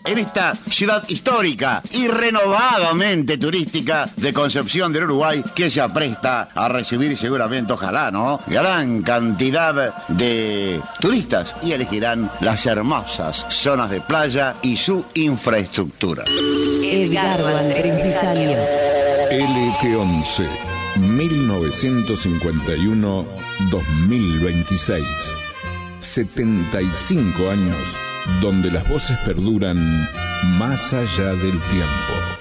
en esta ciudad histórica y renovadamente turística de Concepción del Uruguay, que se apresta a recibir seguramente, ojalá, ¿no?, gran cantidad de turistas y elegirán las hermosas zonas de playa y su infraestructura. Edgardo Andrés Pisaño. LT11 1951-2026. 75 años donde las voces perduran más allá del tiempo.